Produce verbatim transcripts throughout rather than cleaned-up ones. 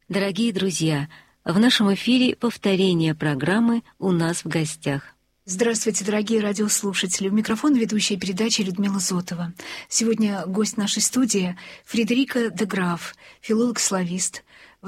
Дорогие друзья, в нашем эфире повторение программы «У нас в гостях». Здравствуйте, дорогие радиослушатели. У микрофона ведущая передачи Людмила Зотова. Сегодня гость нашей студии Фредерика де Граф, филолог-славист,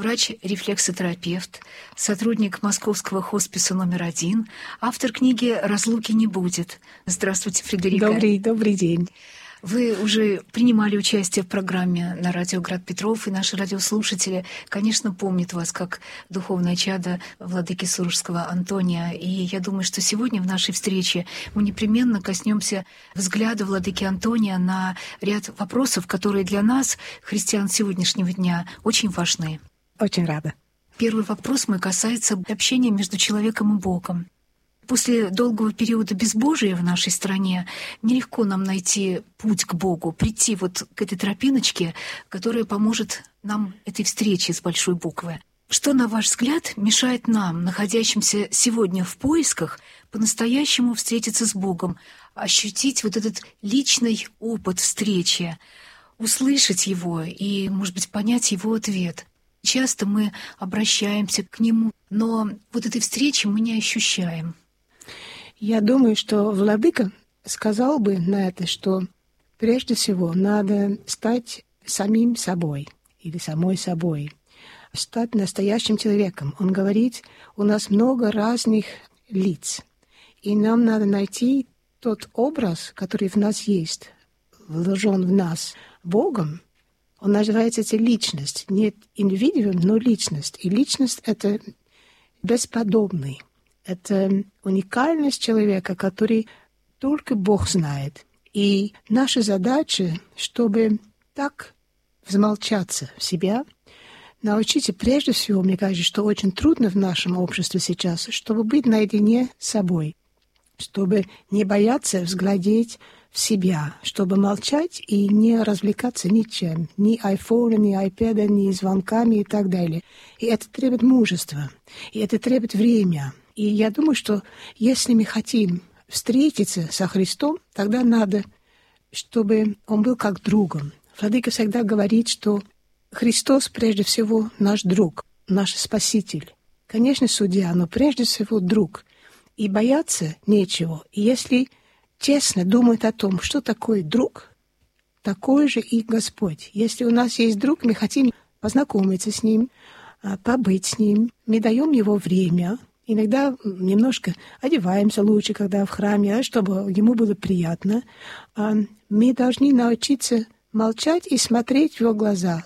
врач-рефлексотерапевт, сотрудник Московского хосписа номер один, автор книги «Разлуки не будет». Здравствуйте, Фредерика. Добрый, добрый день. Вы уже принимали участие в программе на радио «Град Петров», и наши радиослушатели, конечно, помнят вас как духовное чадо владыки Сурожского Антония. И я думаю, что сегодня в нашей встрече мы непременно коснемся взгляда владыки Антония на ряд вопросов, которые для нас, христиан сегодняшнего дня, очень важны. Очень рада. Первый вопрос мой касается общения между человеком и Богом. После долгого периода безбожия в нашей стране нелегко нам найти путь к Богу, прийти вот к этой тропиночке, которая поможет нам этой встрече с большой буквы. Что, на ваш взгляд, мешает нам, находящимся сегодня в поисках, по-настоящему встретиться с Богом, ощутить вот этот личный опыт встречи, услышать Его и, может быть, понять Его ответ? Часто мы обращаемся к Нему, но вот этой встречи мы не ощущаем. Я думаю, что владыка сказал бы на это, что прежде всего надо стать самим собой или самой собой, стать настоящим человеком. Он говорит, у нас много разных лиц, и нам надо найти тот образ, который в нас есть, вложен в нас Богом. Он называется это личность, не индивидуум, но личность. И личность — это бесподобный. Это уникальность человека, который только Бог знает. И наша задача, чтобы так взмолчаться в себя, научиться прежде всего, мне кажется, что очень трудно в нашем обществе сейчас, чтобы быть наедине с собой, чтобы не бояться взглядеть в себя, чтобы молчать и не развлекаться ничем, ни айфона, ни айпэда, ни звонками и так далее. И это требует мужества, и это требует времени. И я думаю, что если мы хотим встретиться со Христом, тогда надо, чтобы Он был как другом. Владыка всегда говорит, что Христос прежде всего наш друг, наш Спаситель. Конечно, судья, но прежде всего друг. И бояться нечего. И если честно думать о том, что такое друг, такой же и Господь. Если у нас есть друг, мы хотим познакомиться с Ним, побыть с Ним, мы даем Его время. Иногда немножко одеваемся лучше, когда в храме, чтобы ему было приятно. Мы должны научиться молчать и смотреть в его глаза.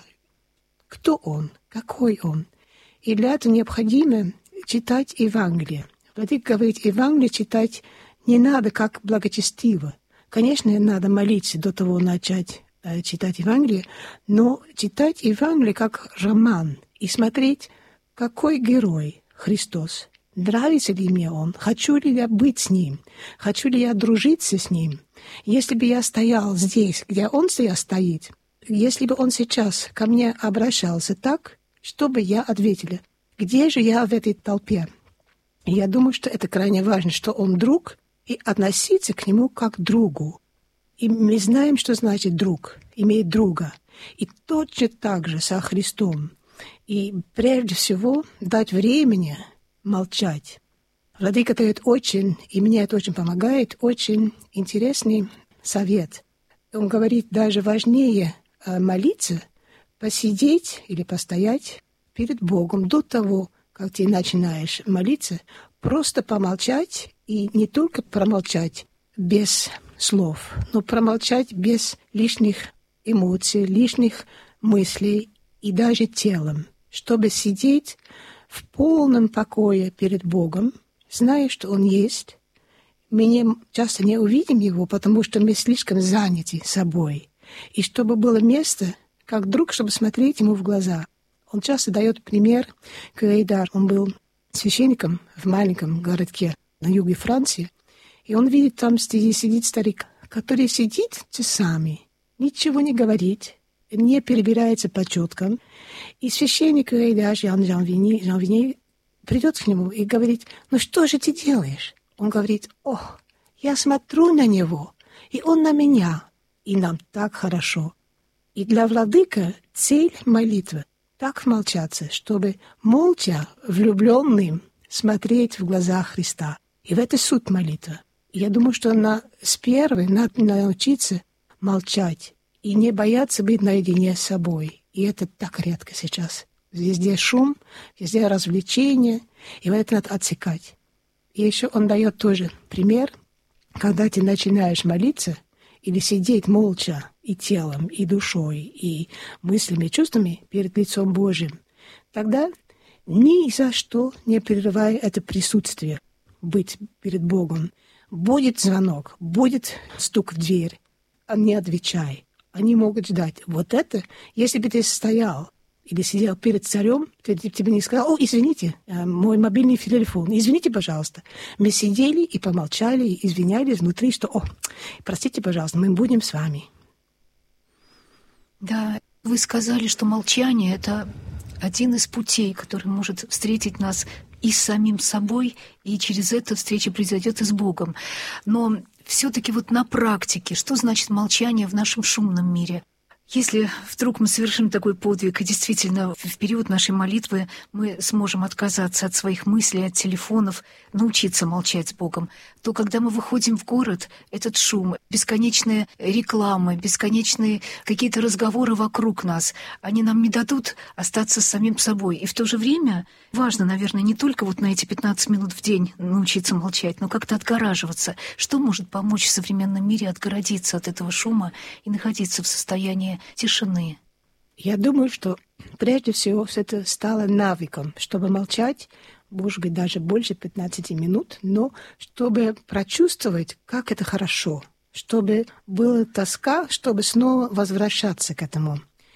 Кто он? Какой он? И для этого необходимо читать Евангелие. Владыка говорит, Евангелие читать не надо как благочестиво. Конечно, надо молиться до того начать читать Евангелие, но читать Евангелие как роман и смотреть, какой герой Христос. Нравится ли мне Он? Хочу ли я быть с Ним? Хочу ли я дружиться с Ним? Если бы я стоял здесь, где Он сейчас стоит, если бы Он сейчас ко мне обращался так, что бы я ответила? Где же я в этой толпе? И я думаю, что это крайне важно, что Он друг, и относиться к Нему как к другу. И мы знаем, что значит друг, иметь друга. И точно так же со Христом. И прежде всего дать времени молчать. Владыка дает очень, и мне это очень помогает, очень интересный совет. Он говорит, даже важнее молиться, посидеть или постоять перед Богом до того, как ты начинаешь молиться, просто помолчать, и не только промолчать без слов, но промолчать без лишних эмоций, лишних мыслей и даже телом, чтобы сидеть в полном покое перед Богом, зная, что Он есть. Мы не, часто не увидим Его, потому что мы слишком заняты собой. И чтобы было место, как друг, чтобы смотреть Ему в глаза. Он часто дает пример Кюрейдар. Он был священником в маленьком городке на юге Франции. И он видит, там сидит старик, который сидит часами, ничего не говорит, не перебирается по четкам. И священник Жан Вини придет к нему и говорит, ну что же ты делаешь? Он говорит, о, я смотрю на него, и он на меня, и нам так хорошо. И для владыка цель молитвы так молчаться, чтобы молча влюбленным смотреть в глаза Христа. И в это суть молитвы. Я думаю, что на, с первой надо научиться молчать и не бояться быть наедине с собой. И это так редко сейчас. Везде шум, везде развлечения, и в это надо отсекать. И еще он дает тоже пример, когда ты начинаешь молиться или сидеть молча и телом, и душой, и мыслями, и чувствами перед лицом Божьим, тогда ни за что не прерывай это присутствие, быть перед Богом. Будет звонок, будет стук в дверь, а не отвечай. Они могут ждать. Вот это, если бы ты стоял или сидел перед царем, ты, тебе не сказал: «О, извините, мой мобильный телефон, извините, пожалуйста». Мы сидели и помолчали, и извинялись внутри, что: «О, простите, пожалуйста, мы будем с вами». Да, вы сказали, что молчание — это один из путей, который может встретить нас и с самим собой, и через это встреча произойдет и с Богом. Но все-таки вот на практике, что значит молчание в нашем шумном мире? Если вдруг мы совершим такой подвиг, и действительно в период нашей молитвы мы сможем отказаться от своих мыслей, от телефонов, научиться молчать с Богом, то когда мы выходим в город, этот шум, бесконечные рекламы, бесконечные какие-то разговоры вокруг нас, они нам не дадут остаться с самим собой. И в то же время важно, наверное, не только вот на эти пятнадцать минут в день научиться молчать, но как-то отгораживаться. Что может помочь в современном мире отгородиться от этого шума и находиться в состоянии тишины? Я думаю, что прежде всего это стало навыком, чтобы молчать, может быть, даже больше пятнадцати минут, но чтобы прочувствовать, как это хорошо, чтобы была тоска, чтобы снова возвращаться к этому.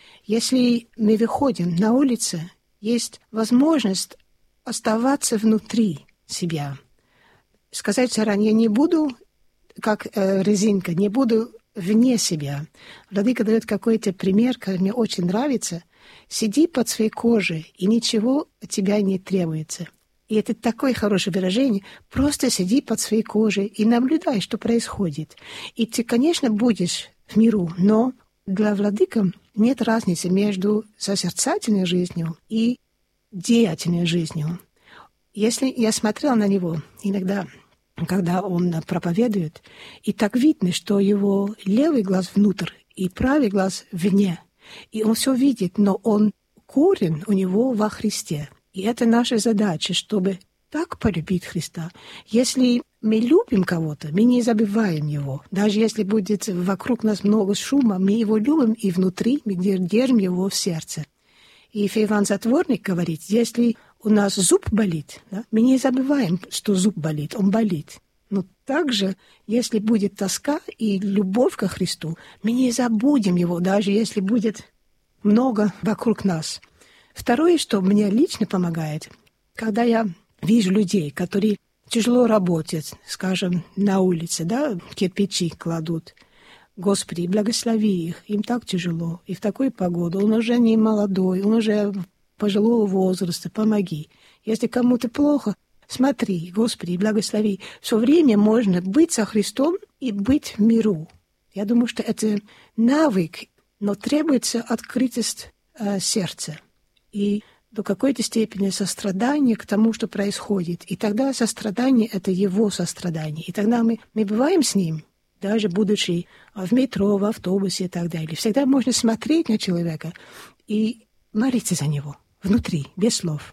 Если мы выходим на улицу, есть возможность оставаться внутри себя. Сказать заранее: не буду, как э, резинка, не буду вне себя. Владыка дает какой-то пример, который мне очень нравится. Сиди под своей кожей, и ничего от тебя не требуется. И это такое хорошее выражение. Просто сиди под своей кожей и наблюдай, что происходит. И ты, конечно, будешь в миру, но для владыка нет разницы между созерцательной жизнью и деятельной жизнью. Если я смотрела на него иногда, когда он проповедует, и так видно, что его левый глаз внутрь и правый глаз вне. И он все видит, но он корень у него во Христе. И это наша задача, чтобы так полюбить Христа. Если мы любим кого-то, мы не забываем его. Даже если будет вокруг нас много шума, мы его любим и внутри, мы держим его в сердце. И Иоанн Затворник говорит: если у нас зуб болит, да, мы не забываем, что зуб болит, он болит. Но также, если будет тоска и любовь ко Христу, мы не забудем его, даже если будет много вокруг нас. Второе, что мне лично помогает, когда я вижу людей, которые тяжело работают, скажем, на улице, да, кирпичи кладут. Господи, благослови их, им так тяжело. И в такую погоду он уже не молодой, он уже пожилого возраста, помоги. Если кому-то плохо, смотри, Господи, благослови. Все время можно быть со Христом и быть в миру. Я думаю, что это навык, но требуется открытость э, сердца. И до какой-то степени сострадание к тому, что происходит. И тогда сострадание — это его сострадание. И тогда мы, мы бываем с ним, даже будучи в метро, в автобусе и так далее. Всегда можно смотреть на человека и молиться за него внутри, без слов.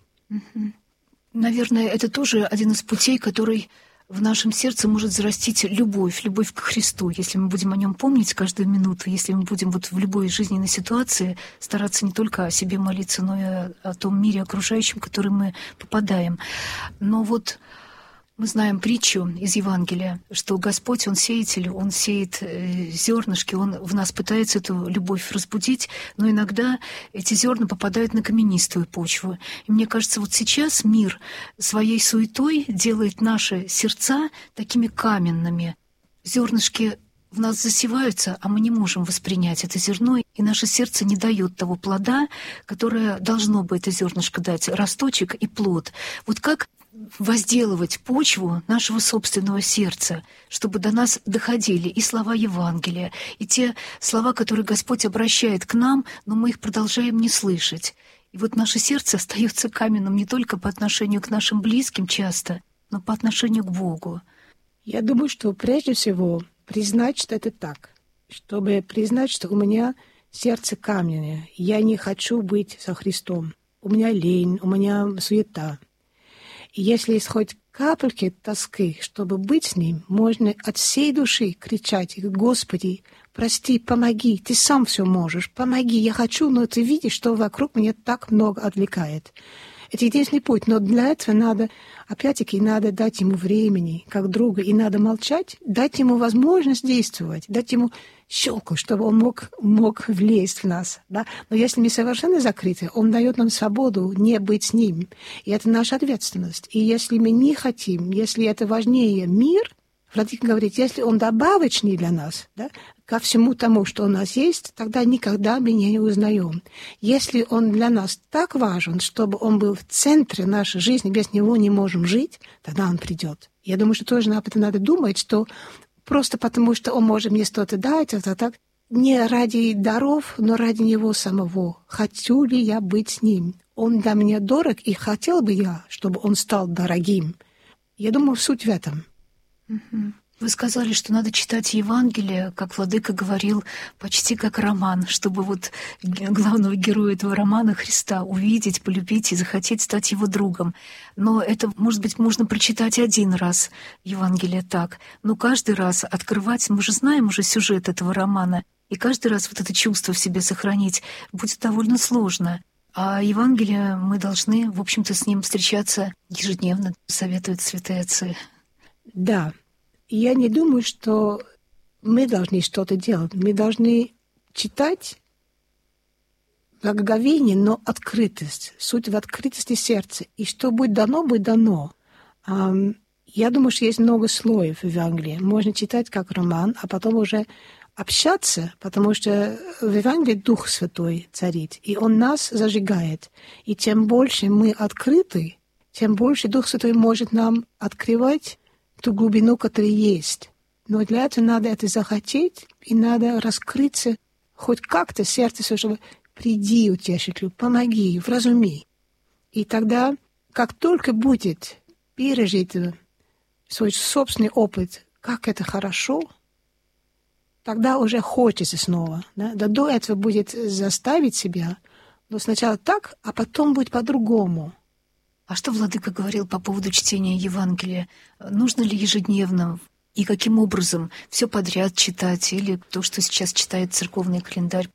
Наверное, это тоже один из путей, который в нашем сердце может зарастить любовь, любовь к Христу, если мы будем о нем помнить каждую минуту, если мы будем вот в любой жизненной ситуации стараться не только о себе молиться, но и о, о том мире окружающем, в который мы попадаем. Но вот мы знаем притчу из Евангелия, что Господь, Он сеятель, Он сеет э, зернышки, Он в нас пытается эту любовь разбудить, но иногда эти зерна попадают на каменистую почву. И мне кажется, вот сейчас мир своей суетой делает наши сердца такими каменными. Зернышки в нас засеваются, а мы не можем воспринять это зерно, и наше сердце не дает того плода, которое должно бы это зернышко дать, росточек и плод. Вот как возделывать почву нашего собственного сердца, чтобы до нас доходили и слова Евангелия, и те слова, которые Господь обращает к нам, но мы их продолжаем не слышать. И вот наше сердце остается каменным не только по отношению к нашим близким часто, но по отношению к Богу. Я думаю, что прежде всего признать, что это так. Чтобы признать, что у меня сердце каменное, я не хочу быть со Христом. У меня лень, у меня суета. И если есть хоть капельки тоски, чтобы быть с Ним, можно от всей души кричать: «Господи, прости, помоги, Ты сам все можешь, помоги, я хочу, но Ты видишь, что вокруг меня так много отвлекает». Это единственный путь, но для этого надо, опять-таки, надо дать ему времени, как друга, и надо молчать, дать ему возможность действовать, дать ему щелку, чтобы он мог, мог влезть в нас. Да? Но если мы совершенно закрыты, он дает нам свободу не быть с ним. И это наша ответственность. И если мы не хотим, если это важнее мир, Владыка говорит, если он добавочный для нас, да, ко всему тому, что у нас есть, тогда никогда мы не узнаем. Если он для нас так важен, чтобы он был в центре нашей жизни, без него не можем жить, тогда он придет. Я думаю, что тоже об этом надо думать, что просто потому, что он может мне что-то дать, это так, не ради даров, но ради него самого. Хочу ли я быть с ним? Он для меня дорог, и хотел бы я, чтобы он стал дорогим. Я думаю, суть в этом. Вы сказали, что надо читать Евангелие, как Владыка говорил, почти как роман, чтобы вот главного героя этого романа, Христа, увидеть, полюбить и захотеть стать его другом. Но это, может быть, можно прочитать один раз, Евангелие так, но каждый раз открывать, мы же знаем уже сюжет этого романа, и каждый раз вот это чувство в себе сохранить будет довольно сложно. А Евангелие мы должны, в общем-то, с ним встречаться ежедневно, советуют святые отцы. Да, я не думаю, что мы должны что-то делать. Мы должны читать благоговение, но открытость. Суть в открытости сердца. И что будет дано, будет дано. Я думаю, что есть много слоев в Евангелии. Можно читать как роман, а потом уже общаться, потому что в Евангелии Дух Святой царит, и Он нас зажигает. И тем больше мы открыты, тем больше Дух Святой может нам открывать ту глубину, которая есть. Но для этого надо это захотеть, и надо раскрыться хоть как-то сердце, чтобы приди, утешителю, помоги, вразуми. И тогда, как только будет пережить свой собственный опыт, как это хорошо, тогда уже хочется снова. Да? Да до этого будет заставить себя, но сначала так, а потом будет по-другому. А что Владыка говорил по поводу чтения Евангелия? Нужно ли ежедневно и каким образом все подряд читать или то, что сейчас читает церковный календарь?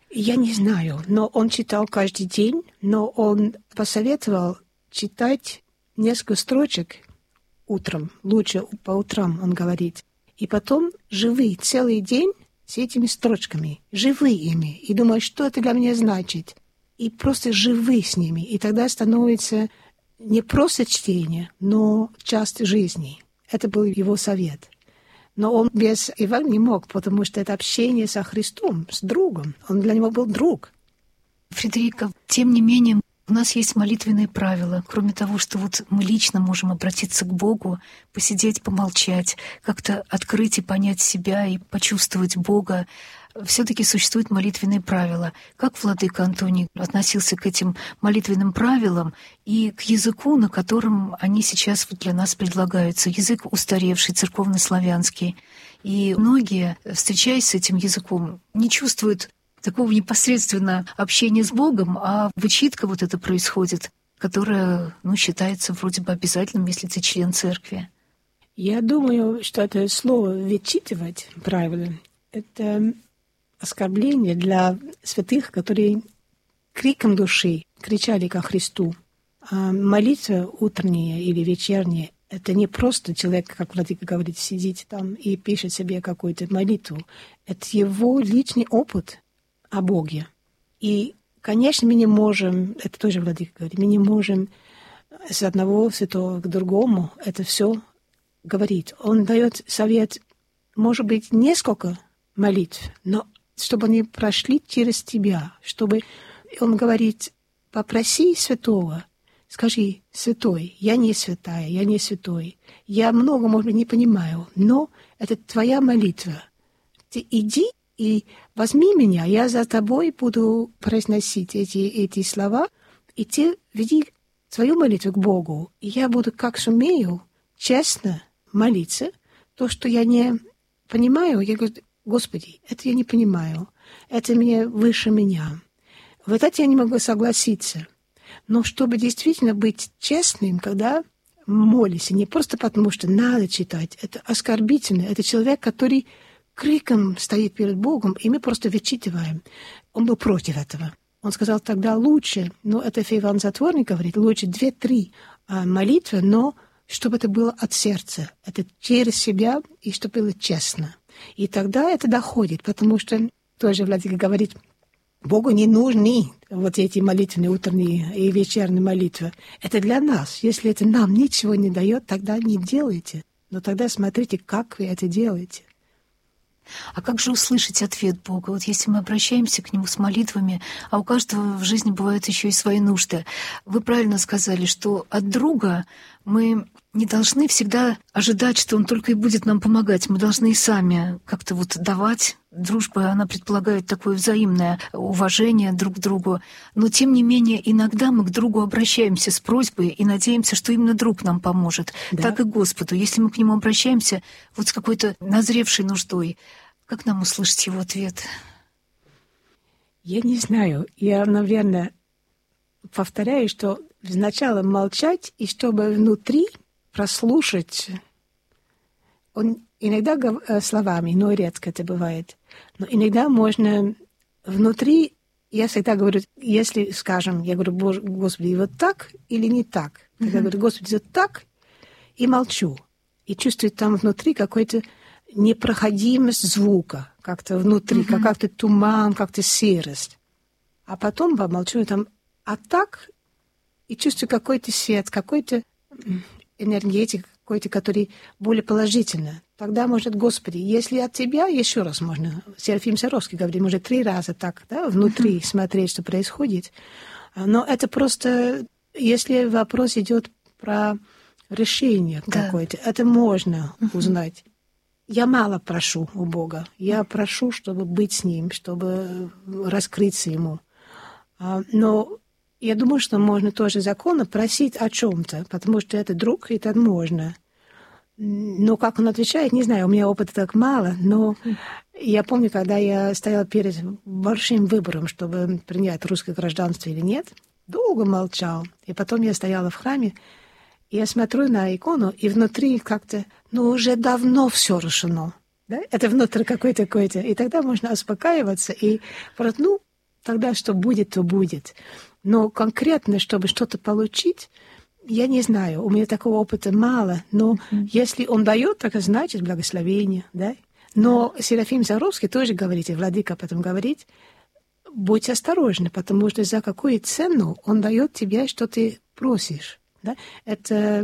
Я не знаю, но он читал каждый день, но он посоветовал читать несколько строчек утром, лучше по утрам, он говорит. И потом живи целый день с этими строчками, живи ими, и думай, что это для меня значит. И просто живи с ними, и тогда становится не просто чтение, но часть жизни. Это был его совет. Но он без Евангелия не мог, потому что это общение со Христом, с другом. Он для него был друг. Фредерика, тем не менее, у нас есть молитвенные правила. Кроме того, что вот мы лично можем обратиться к Богу, посидеть, помолчать, как-то открыть и понять себя и почувствовать Бога, все-таки существуют молитвенные правила. Как владыка Антоний относился к этим молитвенным правилам и к языку, на котором они сейчас вот для нас предлагаются? Язык устаревший, церковнославянский. И многие, встречаясь с этим языком, не чувствуют такого непосредственно общения с Богом, а вычитка вот это происходит, которая, ну, считается вроде бы обязательным, если ты член церкви. Я думаю, что это слово «вычитывать» правильно. Это оскорбление для святых, которые криком души кричали ко Христу. А молитва утренняя или вечерняя — это не просто человек, как владыка говорит, сидит там и пишет себе какую-то молитву. Это его личный опыт о Боге. И, конечно, мы не можем, это тоже владыка говорит, мы не можем с одного святого к другому это все говорить. Он дает совет, может быть, несколько молитв, но чтобы они прошли через тебя, чтобы он говорит, попроси святого, скажи, святой, я не святая, я не святой, я много, может быть, не понимаю, но это твоя молитва. Ты иди и возьми меня, я за тобой буду произносить эти, эти слова, идти, веди свою молитву к Богу, и я буду, как сумею, честно молиться. То, что я не понимаю, я говорю: Господи, это я не понимаю, это мне выше меня. Вот это я не могу согласиться. Но чтобы действительно быть честным, когда молишься, не просто потому, что надо читать, это оскорбительно. Это человек, который криком стоит перед Богом, и мы просто вычитываем. Он был против этого. Он сказал, тогда лучше, ну, это Иоанн Затворник говорит, лучше две-три молитвы, но чтобы это было от сердца, это через себя, и чтобы было честно. И тогда это доходит, потому что тоже Владыка говорит, Богу не нужны вот эти молитвенные утренние и вечерние молитвы. Это для нас. Если это нам ничего не дает, тогда не делайте. Но тогда смотрите, как вы это делаете. А как же услышать ответ Бога? Вот если мы обращаемся к Нему с молитвами, а у каждого в жизни бывают еще и свои нужды. Вы правильно сказали, что от друга мы не должны всегда ожидать, что он только и будет нам помогать. Мы должны и сами как-то вот давать. Дружба, она предполагает такое взаимное уважение друг к другу. Но, тем не менее, иногда мы к другу обращаемся с просьбой и надеемся, что именно друг нам поможет. Да. Так и Господу. Если мы к Нему обращаемся вот с какой-то назревшей нуждой, как нам услышать Его ответ? Я не знаю. Я, наверное, повторяю, что сначала молчать, и чтобы внутри прослушать. Он иногда словами, но редко это бывает. Но иногда можно внутри, я всегда говорю, если, скажем, я говорю, Господи, вот так или не так? Mm-hmm. Я говорю, Господи, вот так, и молчу. И чувствую там внутри какой-то непроходимость звука, как-то внутри, mm-hmm. как-то туман, как-то серость. А потом помолчу, там, а так, и чувствую какой-то свет, какой-то энергетик, какой-то, который более положительно. Тогда, может, Господи, если от Тебя, еще раз можно, Серафим Саровский говорит, может, три раза так, да, внутри mm-hmm. смотреть, что происходит. Но это просто, если вопрос идет про решение да. какое-то, это можно mm-hmm. узнать. Я мало прошу у Бога. Я прошу, чтобы быть с Ним, чтобы раскрыться Ему. Но я думаю, что можно тоже законно просить о чем-то, потому что это друг, и это можно. Но как он отвечает, не знаю, у меня опыта так мало, но я помню, когда я стояла перед большим выбором, чтобы принять русское гражданство или нет, долго молчал. И потом я стояла в храме, и я смотрю на икону, и внутри как-то, ну, уже давно все решено. Да? Это внутри какой-то какой-то. И тогда можно успокаиваться и просто, ну, тогда что будет, то будет. Но конкретно, чтобы что-то получить, я не знаю, у меня такого опыта мало, но mm-hmm. если он дает, так значит благословение, да? Но yeah. Серафим Саровский тоже говорит, и Владыка потом говорит, будь осторожна, потому что за какую цену он дает тебе, что ты просишь, да? Это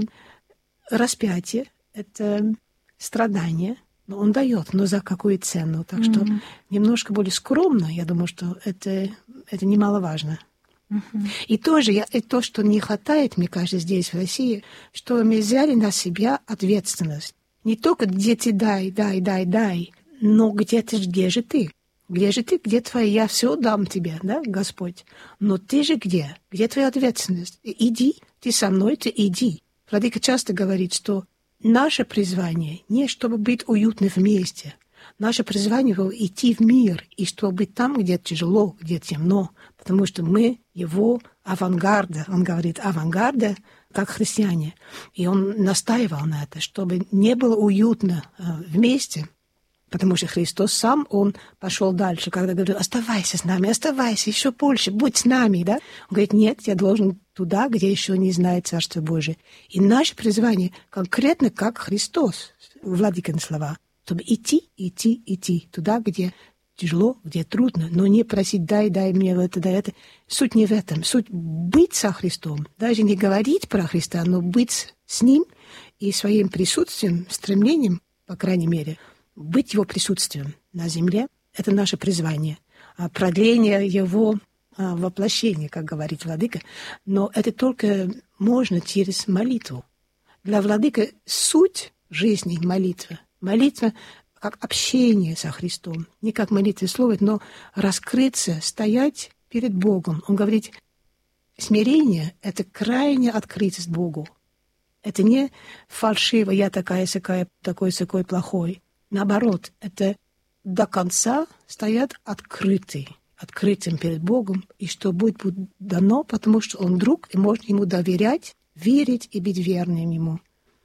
распятие, это страдание, но он дает, но за какую цену? Так mm-hmm. что немножко более скромно, я думаю, что это, это немаловажно. Uh-huh. И тоже я, и то, что не хватает, мне кажется, здесь, в России, что мы взяли на себя ответственность. Не только где ты дай, дай, дай, дай, но где ты, где же ты? Где же ты, где твоя? Я все дам тебе, да, Господь? Но ты же где? Где твоя ответственность? Иди, ты со мной, ты иди. Владыка часто говорит, что наше призвание не чтобы быть уютно вместе. Наше призвание — идти в мир, и чтобы быть там, где тяжело, где темно, потому что мы его авангарда, он говорит авангарда, как христиане. И он настаивал на это, чтобы не было уютно вместе, потому что Христос сам, он пошел дальше, когда говорил, оставайся с нами, оставайся еще больше, будь с нами, да? Он говорит, нет, я должен туда, где еще не знает Царство Божие. И наше призвание конкретно как Христос, Владыкины слова, чтобы идти, идти, идти туда, где тяжело, где трудно, но не просить, дай, дай мне это, дай это. Суть не в этом. Суть быть со Христом, даже не говорить про Христа, но быть с Ним и своим присутствием, стремлением, по крайней мере, быть Его присутствием на земле — это наше призвание. Продление Его воплощения, как говорит Владыка, но это только можно через молитву. Для Владыка суть жизни — молитва. Молитва как общение со Христом. Не как молитва слова, но раскрыться, стоять перед Богом. Он говорит, смирение — это крайняя открытость Богу. Это не фальшиво, я такая-сякая, такой-сякой плохой. Наоборот, это до конца стоят открытые, открытым перед Богом, и что будет, будет дано, потому что Он друг, и можно Ему доверять, верить и быть верным Ему.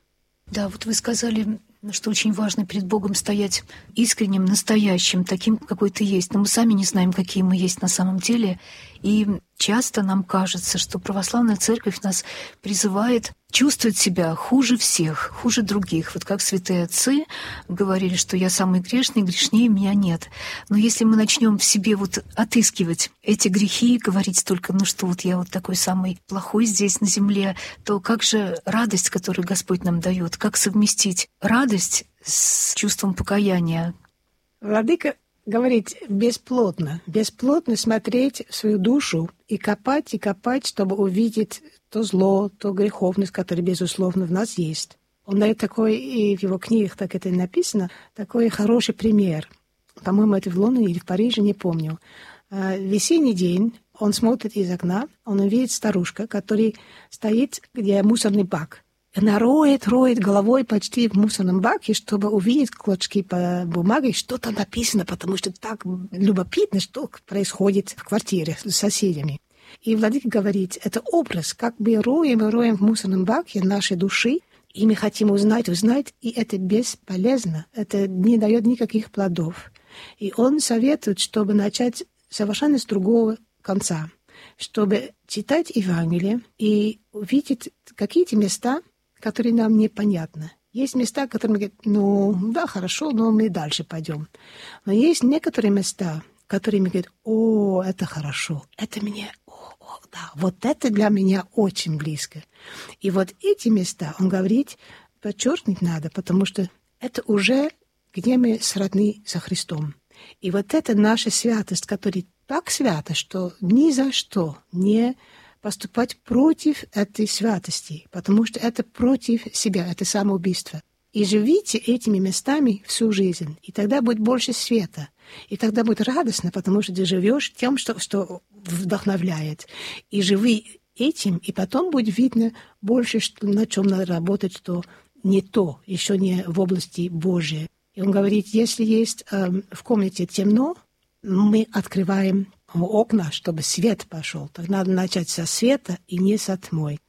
Да, вот вы сказали, что очень важно перед Богом стоять искренним, настоящим, таким, какой ты есть. Но мы сами не знаем, какие мы есть на самом деле. И часто нам кажется, что православная церковь нас призывает чувствовать себя хуже всех, хуже других. Вот как святые отцы говорили, что я самый грешный, грешнее меня нет. Но если мы начнем в себе вот отыскивать эти грехи, говорить только, ну что вот я вот такой самый плохой здесь на земле, то как же радость, которую Господь нам дает, как совместить радость с чувством покаяния? Владыка говорит бесплотно, бесплотно смотреть в свою душу и копать, и копать, чтобы увидеть то зло, то греховность, которая, безусловно, в нас есть. Он дает такой, и в его книгах так это и написано, такой хороший пример. По-моему, это в Лондоне или в Париже, не помню. В весенний день он смотрит из окна, он увидит старушка, которая стоит, где мусорный бак. Она роет, роет головой почти в мусорном баке, чтобы увидеть клочки по бумаге, что там написано, потому что так любопытно, что происходит в квартире с соседями. И владыка говорит, это образ, как бы роем и роем в мусорном баке нашей души, и мы хотим узнать, узнать, и это бесполезно, это не дает никаких плодов. И он советует, чтобы начать совершенно с другого конца, чтобы читать Евангелие и увидеть какие-то места, которые нам непонятны. Есть места, которые мы говорим, ну, да, хорошо, но мы дальше пойдем. Но есть некоторые места, которые мы говорим, о, это хорошо, это мне, о, о, да, вот это для меня очень близко. И вот эти места, он говорит, подчеркнуть надо, потому что это уже где мы сродны со Христом. И вот это наша святость, которая так свята, что ни за что не поступать против этой святости, потому что это против себя, это самоубийство. И живите этими местами всю жизнь, и тогда будет больше света, и тогда будет радостно, потому что ты живешь тем, что, что вдохновляет. И живи этим, и потом будет видно больше, что, на чем надо работать, что не то, еще не в области Божьей. И он говорит, если есть э, в комнате темно, мы открываем окна, чтобы свет пошел. Так надо начать со света и не со тьмой.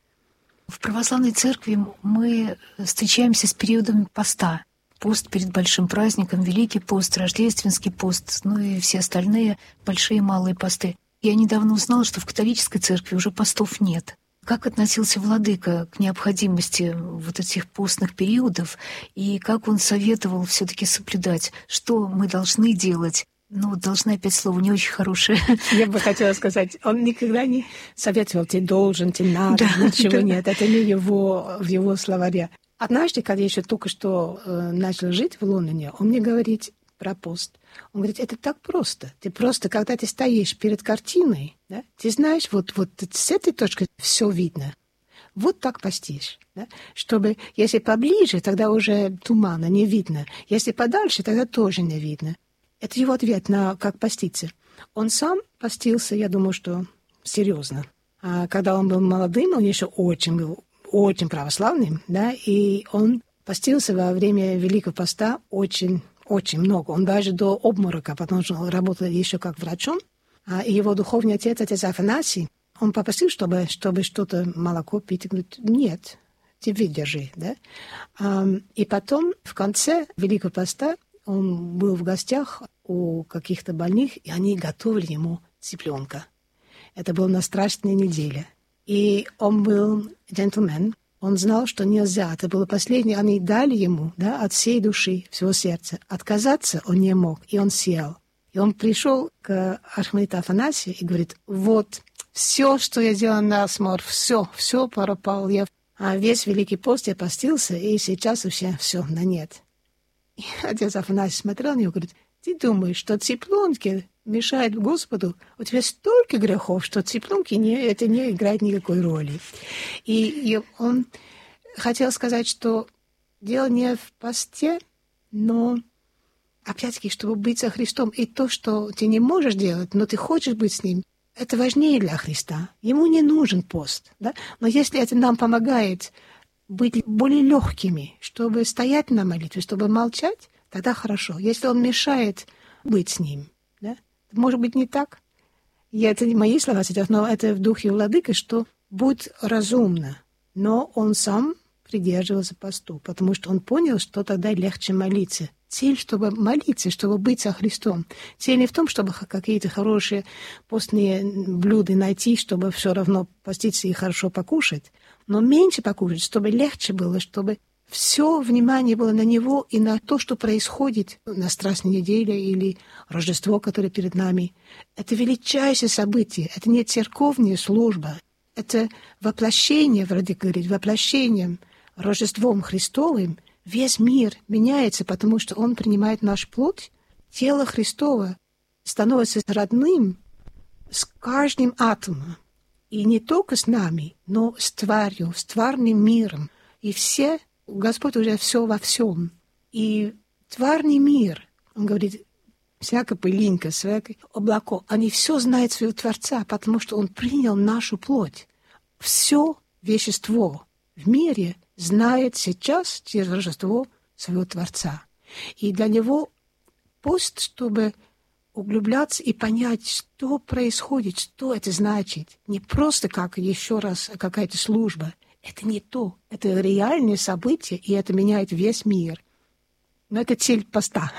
В православной церкви мы встречаемся с периодами поста. Пост перед большим праздником, Великий пост, Рождественский пост, ну и все остальные большие и малые посты. Я недавно узнала, что в католической церкви уже постов нет. Как относился владыка к необходимости вот этих постных периодов и как он советовал все-таки соблюдать, что мы должны делать? Ну, должна опять слово не очень хорошее. Я бы хотела сказать, он никогда не советовал, ты должен, ты надо, да, ничего да. Нет. Это не его, в его словаре. Однажды, когда я еще только что э, начала жить в Лондоне, он мне говорит про пост. Он говорит, это так просто. Ты просто, когда ты стоишь перед картиной, да, ты знаешь, вот, вот с этой точки все видно. Вот так постишь. Да? Чтобы, если поближе, тогда уже тумана, не видно. Если подальше, тогда тоже не видно. Это его ответ на как поститься. Он сам постился, я думаю, что серьезно. А когда он был молодым, он еще очень был очень православным, да, и он постился во время Великого Поста очень, очень много. Он даже до обморока, потому что он работал еще как врачом. А его духовный отец, отец Афанасий, он попросил, чтобы, чтобы что-то молоко пить. И говорит, нет, ты выдержи, да. И потом в конце Великого Поста он был в гостях у каких-то больных, и они готовили ему цыпленка. Это было на Страстной неделе. И он был джентльмен. Он знал, что нельзя. Это было последнее. Они дали ему, да, от всей души, всего сердца. Отказаться он не мог, и он съел. И он пришел к архимандриту Афанасию и говорит, вот, все, что я делал на смор, все, все пропал. Я а весь Великий пост я постился, и сейчас вообще все на нет. И отец Афанасий смотрел на него и говорит, ты думаешь, что цыпленки мешают Господу? У тебя столько грехов, что цыпленки не, это не играет никакой роли. И, и он хотел сказать, что дело не в посте, но опять-таки, чтобы быть со Христом, и то, что ты не можешь делать, но ты хочешь быть с Ним, это важнее для Христа. Ему не нужен пост. Да? Но если это нам помогает быть более легкими, чтобы стоять на молитве, чтобы молчать, тогда хорошо. Если он мешает быть с ним, да? Может быть, не так? И это не мои слова сейчас, но это в духе владыки, что будь разумно. Но он сам придерживался посту, потому что он понял, что тогда легче молиться. Цель, чтобы молиться, чтобы быть со Христом. Цель не в том, чтобы какие-то хорошие постные блюда найти, чтобы все равно поститься и хорошо покушать, но меньше покушать, чтобы легче было, чтобы все внимание было на Него и на то, что происходит на Страстной неделе или Рождество, которое перед нами. Это величайшее событие, это не церковная служба, это воплощение, вроде говорит, воплощением, Рождеством Христовым весь мир меняется, потому что Он принимает наш плоть, тело Христова становится родным с каждым атомом. И не только с нами, но с тварью, с тварным миром. И все, Господь уже все во всем. И тварный мир, Он говорит, всякая пылинка, всякое облако, они все знают своего Творца, потому что Он принял нашу плоть. Все вещество в мире знает сейчас через Рождество своего Творца. И для него пост, чтобы углубляться и понять, что происходит, что это значит. Не просто как еще раз какая-то служба. Это не то. Это реальное событие, и это меняет весь мир. Но это цель поста.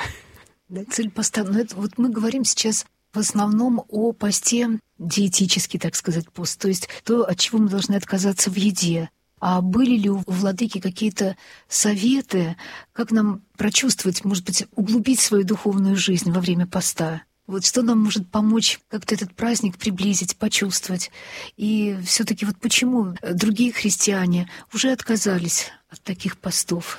Цель поста. Но это, вот мы говорим сейчас в основном о посте диетический, так сказать, пост. То есть то, от чего мы должны отказаться в еде. А были ли у владыки какие-то советы, как нам прочувствовать, может быть, углубить свою духовную жизнь во время поста? Вот что нам может помочь как-то этот праздник приблизить, почувствовать? И все-таки вот почему другие христиане уже отказались от таких постов?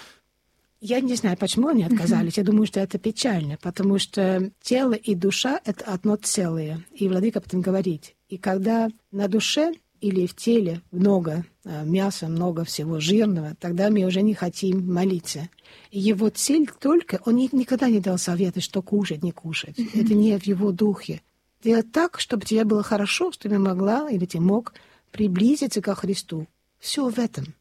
Я не знаю, почему они отказались. Mm-hmm. Я думаю, что это печально, потому что тело и душа — это одно целое. И владыка об этом говорит. И когда на душе или в теле много мяса, много всего жирного, тогда мы уже не хотим молиться. И его цель только... Он никогда не дал совета, что кушать, не кушать. Mm-hmm. Это не в его духе. Делать так, чтобы тебе было хорошо, чтобы ты могла или ты мог приблизиться ко Христу. Все в этом.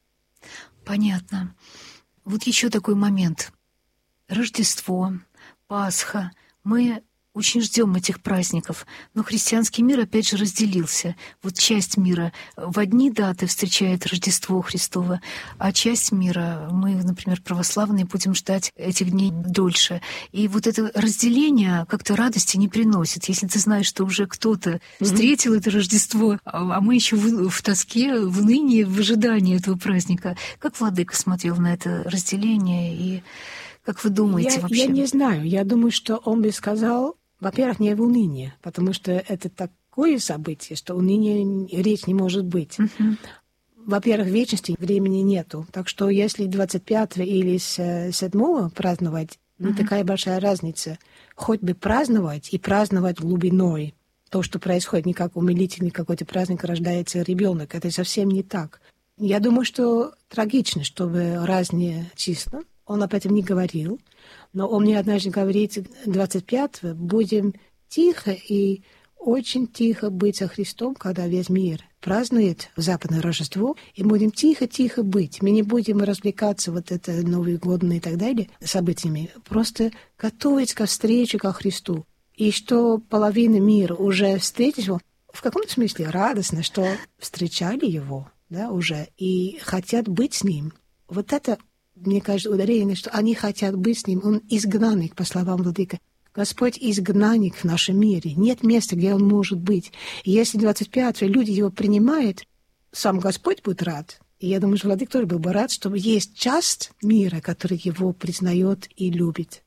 Понятно. Вот еще такой момент. Рождество, Пасха. Мы очень ждем этих праздников. Но христианский мир опять же разделился. Вот часть мира в одни даты встречает Рождество Христово, а часть мира, мы, например, православные, будем ждать этих дней дольше. И вот это разделение как-то радости не приносит. Если ты знаешь, что уже кто-то mm-hmm. встретил это Рождество, а мы еще в, в тоске, в унынии, в ожидании этого праздника. Как владыка смотрел на это разделение? И как вы думаете я, вообще? Я не знаю. Я думаю, что он бы сказал, во-первых, не в унынии, потому что это такое событие, что уныния речь не может быть. Uh-huh. Во-первых, вечности времени нету. Так что если двадцать пятого или с седьмого праздновать, uh-huh. не такая большая разница. Хоть бы праздновать и праздновать глубиной. То, что происходит, не как умилительный какой-то праздник, рождается ребенок. Это совсем не так. Я думаю, что трагично, чтобы разные числа. Он об этом не говорил. Но он мне однажды говорит, двадцать пятого будем тихо и очень тихо быть со Христом, когда весь мир празднует Западное Рождество, и будем тихо-тихо быть. Мы не будем развлекаться вот это Новый год и так далее событиями, просто готовить ко встрече ко Христу. И что половина мира уже встретилась его, в каком-то смысле радостно, что встречали его, да, уже, и хотят быть с ним. Вот это, мне кажется, ударение, что они хотят быть с ним. Он изгнанник, по словам владыка. Господь изгнанник в нашем мире. Нет места, где он может быть. И если двадцать пятого люди его принимают, сам Господь будет рад. И я думаю, что владыка тоже был бы рад, чтобы есть часть мира, который его признает и любит.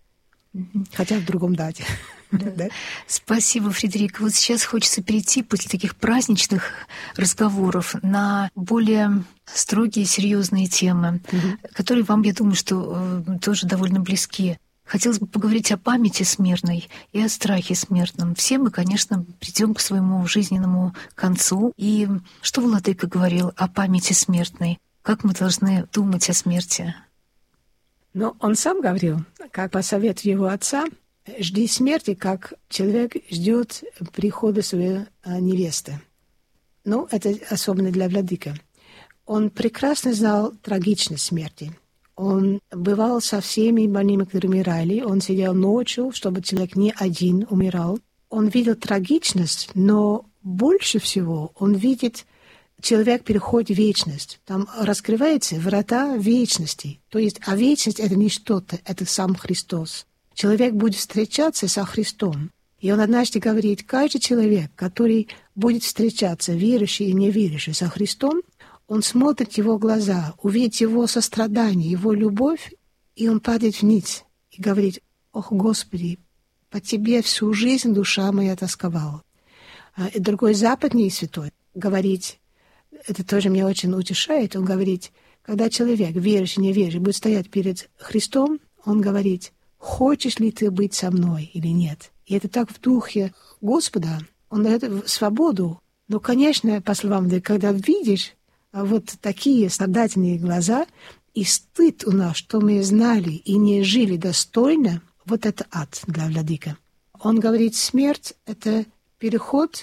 Хотя в другом дате. Да. Да? Спасибо, Фредерика. Вот сейчас хочется перейти после таких праздничных разговоров на более строгие, серьезные темы, угу. которые вам, я думаю, что э, тоже довольно близки. Хотелось бы поговорить о памяти смертной и о страхе смертном. Все мы, конечно, придем к своему жизненному концу. И что владыка говорил о памяти смертной? Как мы должны думать о смерти? Ну, он сам говорил, как по совету его отца, жди смерти, как человек ждет прихода своей невесты. Ну, это особенно для владыки. Он прекрасно знал трагичность смерти. Он бывал со всеми больными, которые умирали. Он сидел ночью, чтобы человек не один умирал. Он видел трагичность, но больше всего он видит, человек переходит в вечность. Там раскрываются врата вечности. То есть, а вечность — это не что-то, это сам Христос. Человек будет встречаться со Христом. И он однажды говорит, каждый человек, который будет встречаться, верующий и неверующий, со Христом, он смотрит в его глаза, увидит его сострадание, его любовь, и он падает вниз и говорит: «Ох, Господи, по Тебе всю жизнь душа моя тосковала». И другой западный святой говорит, это тоже меня очень утешает, он говорит, когда человек, верующий, неверующий, будет стоять перед Христом, он говорит: «Хочешь ли ты быть со мной или нет?» И это так в духе Господа, он дает свободу. Но, конечно, по словам, когда видишь вот такие страдательные глаза, и стыд у нас, что мы знали и не жили достойно, вот это ад для владыки. Он говорит, смерть — это переход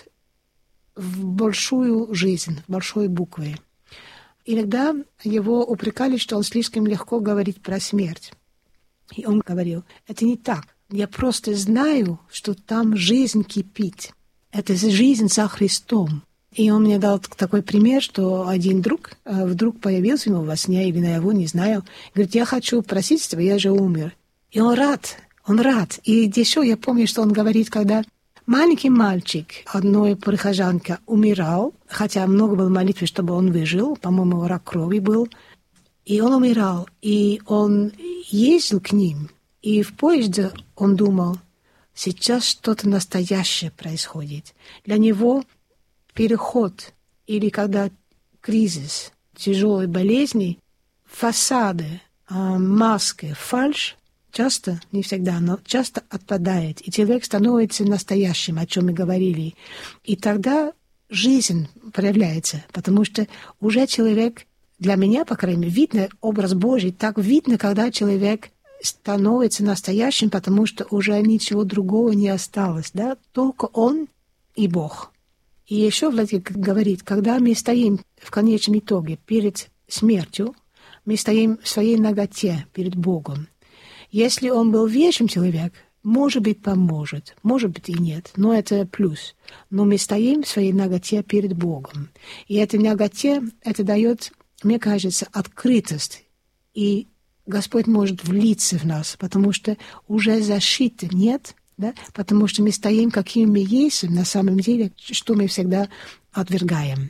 в большую жизнь, в большой буквы. Иногда его упрекали, что он слишком легко говорит про смерть. И он говорил, это не так. Я просто знаю, что там жизнь кипит. Это жизнь со Христом. И он мне дал такой пример, что один друг вдруг появился ему во сне или наяву, не знаю. Говорит, я хочу просить тебя, я же умер. И он рад, он рад. И еще я помню, что он говорит, когда маленький мальчик одной прихожанки умирал, хотя много было молитвы, чтобы он выжил, по-моему, рак крови был. И он умирал, и он ездил к ним. И в поезде он думал, сейчас что-то настоящее происходит. Для него переход или когда кризис, тяжелые болезни, фасады, маски, фальшь часто, не всегда, но часто отпадает. И человек становится настоящим, о чем мы говорили. И тогда жизнь проявляется, потому что уже человек, для меня, по крайней мере, видно образ Божий. Так видно, когда человек становится настоящим, потому что уже ничего другого не осталось. Да? Только Он и Бог. И еще Владыка говорит, когда мы стоим в конечном итоге перед смертью, мы стоим в своей наготе перед Богом. Если он был вечным человек, может быть, поможет, может быть и нет, но это плюс. Но мы стоим в своей наготе перед Богом. И эта наготе, это дает, мне кажется, открытость. И Господь может влиться в нас, потому что уже защиты нет, да? Потому что мы стоим, какими мы есть, на самом деле, что мы всегда отвергаем.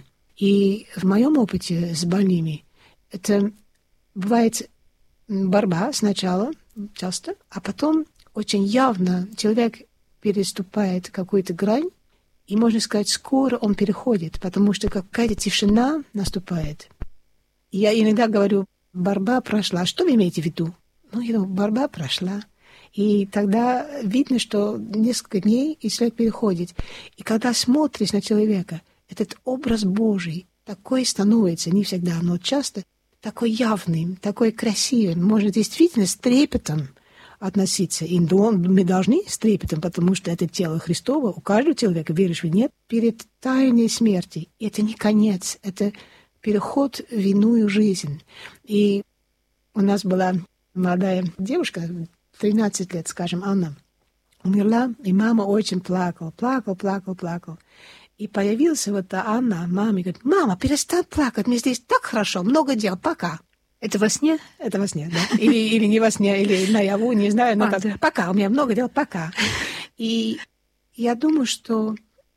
И в моем опыте с больными это бывает борьба сначала, часто, а потом очень явно человек переступает какую-то грань, и, можно сказать, скоро он переходит, потому что какая-то тишина наступает. И я иногда говорю, борьба прошла. Что вы имеете в виду? Ну, я думаю, борьба прошла. И тогда видно, что несколько дней, и человек переходит. И когда смотришь на человека, этот образ Божий такой становится, не всегда, но часто, такой явным, такой красивым. Можно действительно с трепетом относиться. И мы должны с трепетом, потому что это тело Христово, у каждого человека, веришь или нет, перед тайной смерти. И это не конец, это переход в иную жизнь. И у нас была молодая девушка, тринадцать лет, скажем, Анна, умерла, и мама очень плакала, плакала, плакала, плакала. И появилась вот та Анна, мама, и говорит, мама, перестань плакать, мне здесь так хорошо, много дел, пока. Это во сне? Это во сне, да? Или, или не во сне, или наяву, не знаю, но а, да. Пока, у меня много дел, пока. И я думаю, что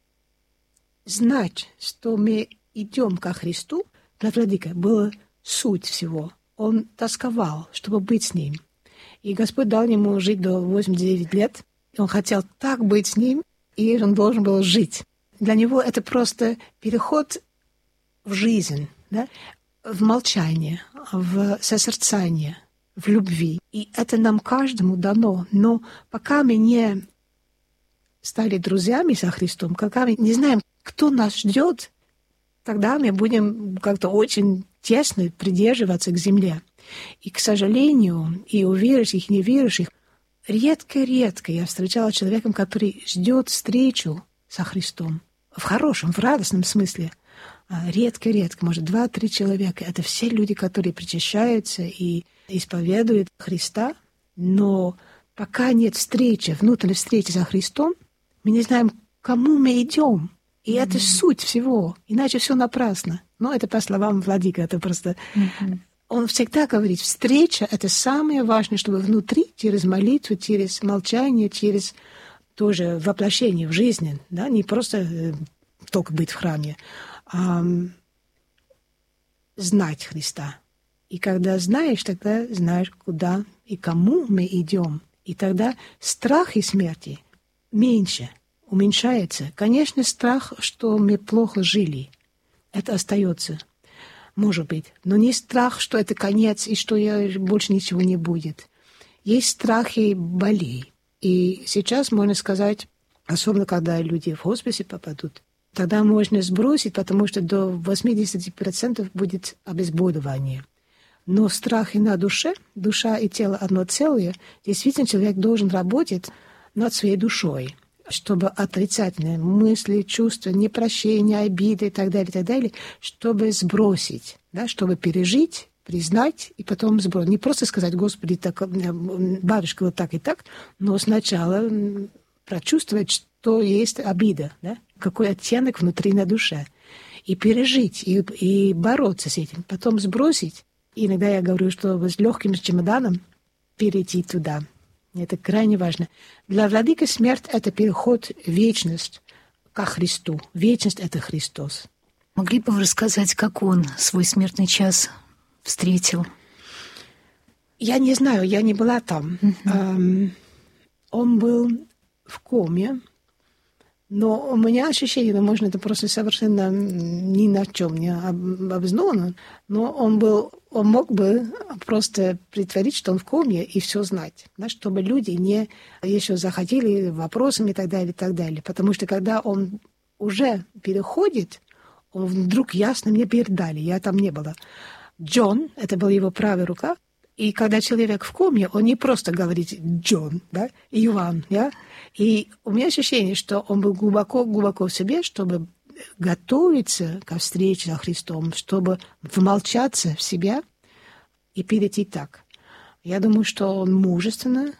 знать, что мы идем ко Христу, для Владыки было суть всего. Он тосковал, чтобы быть с Ним. И Господь дал ему жить до восьмидесяти девяти лет. И он хотел так быть с Ним, и он должен был жить. Для него это просто переход в жизнь, да? В молчание, в созерцание, в любви. И это нам каждому дано. Но пока мы не стали друзьями со Христом, пока мы не знаем, кто нас ждет, тогда мы будем как-то очень тесно придерживаться к земле. И, к сожалению, и у верующих, и неверующих редко-редко я встречала человека, который ждет встречу со Христом. В хорошем, в радостном смысле. Редко-редко, может, два-три человека. Это все люди, которые причащаются и исповедуют Христа. Но пока нет встречи, внутренней встречи со Христом, мы не знаем, к кому мы идем. И mm-hmm. это суть всего. Иначе все напрасно. Но это по словам Владыки, это просто... Mm-hmm. Он всегда говорит, встреча — это самое важное, чтобы внутри, через молитву, через молчание, через тоже воплощение в жизни, да, не просто э, только быть в храме, а знать Христа. И когда знаешь, тогда знаешь, куда и кому мы идем. И тогда страх и смерти меньше, уменьшается. Конечно, страх, что мы плохо жили, это остается. Может быть. Но не страх, что это конец и что я, больше ничего не будет. Есть страхи болей. И сейчас можно сказать, особенно когда люди в хосписе попадут, тогда можно сбросить, потому что до восемьдесят процентов будет обезболивание. Но страхи на душе, душа и тело одно целое, действительно человек должен работать над своей душой, чтобы отрицательные мысли, чувства, непрощения, обиды и так далее, и так далее, чтобы сбросить, да, чтобы пережить, признать и потом сбросить. Не просто сказать, Господи, так, батюшка, вот так и так, но сначала прочувствовать, что есть обида, да, какой оттенок внутри на душе, и пережить, и, и бороться с этим, потом сбросить. И иногда я говорю, что с легким чемоданом перейти туда. Это крайне важно. Для Владыки смерть — это переход в вечность ко Христу. Вечность — это Христос. Могли бы вы рассказать, как он свой смертный час встретил? Я не знаю, я не была там. Uh-huh. Um, он был в коме, но у меня ощущение, ну, можно, это просто совершенно ни на чем не обосновано, но он был, он мог бы просто притворить, что он в коме, и все знать, да, чтобы люди не еще заходили вопросами и так далее, и так далее. Потому что когда он уже переходит, он вдруг ясно мне передали, я там не была. Джон, это была его правая рука, и когда человек в коме, он не просто говорит Джон, да, Иван, да, и у меня ощущение, что он был глубоко-глубоко в себе, чтобы готовиться ко встрече со Христом, чтобы вмолчаться в себя и перейти так. Я думаю, что он мужественно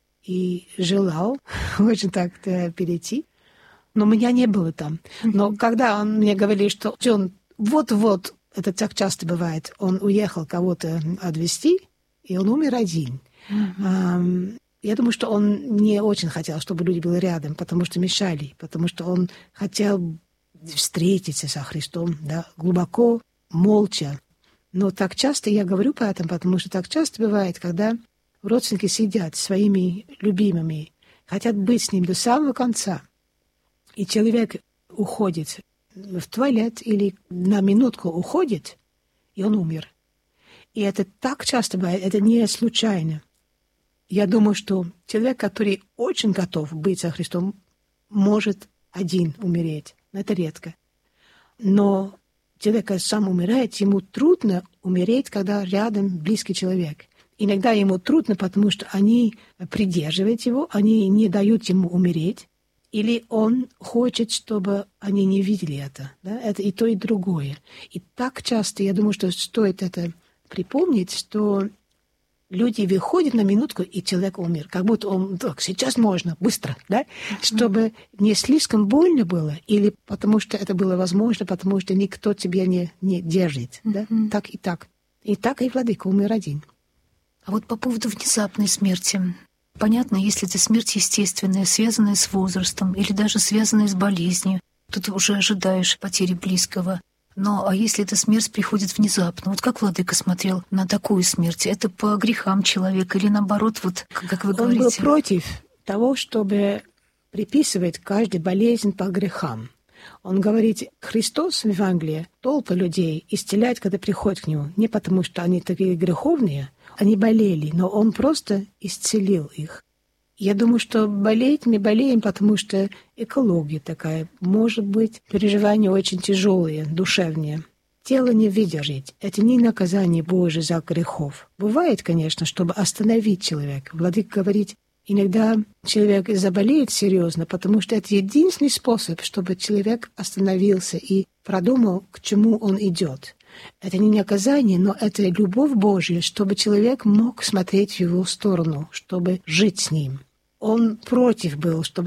и желал очень так перейти, но меня не было там. Но когда он мне говорил, что Джон, вот-вот, это так часто бывает, он уехал кого-то отвезти, и он умер один. Mm-hmm. Я думаю, что он не очень хотел, чтобы люди были рядом, потому что мешали, потому что он хотел встретиться со Христом, да, глубоко, молча. Но так часто я говорю по этому, потому что так часто бывает, когда родственники сидят со своими любимыми, хотят быть с ним до самого конца, и человек уходит в туалет или на минутку уходит, и он умер. И это так часто бывает, это не случайно. Я думаю, что человек, который очень готов быть со Христом, может один умереть. Это редко. Но человек, который сам умирает, ему трудно умереть, когда рядом близкий человек. Иногда ему трудно, потому что они придерживают его, они не дают ему умереть. Или он хочет, чтобы они не видели это. Да? Это и то, и другое. И так часто, я думаю, что стоит это припомнить, что люди выходят на минутку, и человек умер. Как будто он, так, сейчас можно, быстро, да? Чтобы не слишком больно было, или потому что это было возможно, потому что никто тебя не, не держит. Да? Mm-hmm. Так и так. И так и Владыка умер один. А вот по поводу внезапной смерти. Понятно, если это смерть естественная, связанная с возрастом, или даже связанная с болезнью, то ты уже ожидаешь потери близкого. Но а если эта смерть приходит внезапно? Вот как Владыка смотрел на такую смерть? Это по грехам человека или наоборот, вот как вы говорите? Он был против того, чтобы приписывать каждую болезнь по грехам. Он говорит, Христос в Евангелии толпы людей исцеляет, когда приходят к Нему. Не потому, что они такие греховные, они болели, но Он просто исцелил их. Я думаю, что болеть мы болеем, потому что экология такая. Может быть, переживания очень тяжелые, душевные. Тело не выдержит. Это не наказание Божие за грехов. Бывает, конечно, чтобы остановить человека. Владыка говорит, Иногда человек заболеет серьезно, потому что это единственный способ, чтобы человек остановился и продумал, к чему он идет. Это не наказание, но это любовь Божья, чтобы человек мог смотреть в его сторону, чтобы жить с ним. Он против был, чтобы